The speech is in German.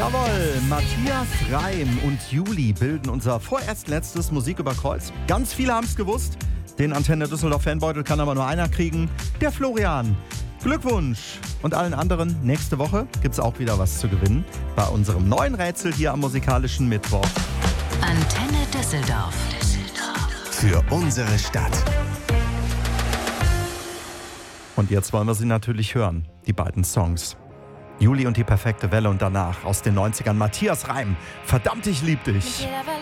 Jawohl, Matthias Reim und Juli bilden unser vorerst letztes Musik über Kreuz. Ganz viele haben es gewusst. Den Antenne Düsseldorf Fanbeutel kann aber nur einer kriegen. Der Florian. Glückwunsch! Und allen anderen, nächste Woche gibt es auch wieder was zu gewinnen bei unserem neuen Rätsel hier am musikalischen Mittwoch. Antenne Düsseldorf. Für unsere Stadt. Und jetzt wollen wir sie natürlich hören, die beiden Songs. Juli und die perfekte Welle und danach aus den 90ern Matthias Reim. Verdammt, ich lieb dich. Mit jeder Welle